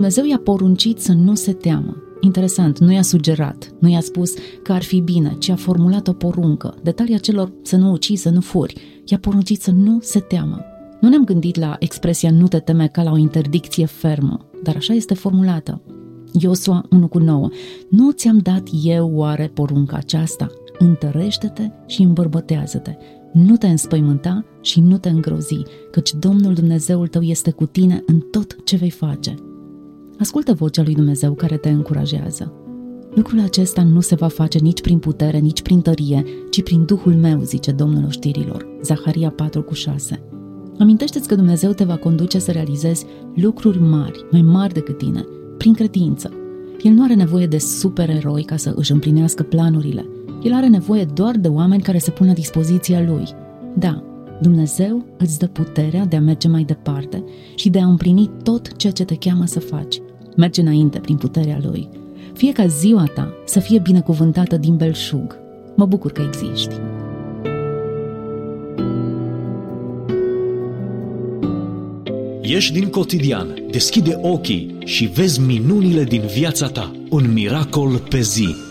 Dumnezeu i-a poruncit să nu se teamă. Interesant, nu i-a sugerat, nu i-a spus că ar fi bine, ci a formulat o poruncă. Detalii acelor să nu ucizi, să nu furi. I-a poruncit să nu se teamă. Nu ne-am gândit la expresia nu te teme ca la o interdicție fermă, dar așa este formulată. Iosua 1:9. Nu ți-am dat eu oare porunca aceasta? Întărește-te și îmbărbătează-te. Nu te înspăimânta și nu te îngrozi, căci Domnul Dumnezeul tău este cu tine în tot ce vei face. Ascultă vocea lui Dumnezeu care te încurajează. Lucrul acesta nu se va face nici prin putere, nici prin tărie, ci prin Duhul meu, zice Domnul oștirilor. Zaharia 4:6. Amintește-ți că Dumnezeu te va conduce să realizezi lucruri mari, mai mari decât tine, prin credință. El nu are nevoie de supereroi ca să își împlinească planurile. El are nevoie doar de oameni care se pun la dispoziția lui. Da, Dumnezeu îți dă puterea de a merge mai departe și de a împlini tot ceea ce te cheamă să faci. Merge înainte prin puterea lui. Fie ca ziua ta să fie binecuvântată din belșug. Mă bucur că existi. Ieși din cotidian, deschide ochii și vezi minunile din viața ta. Un miracol pe zi.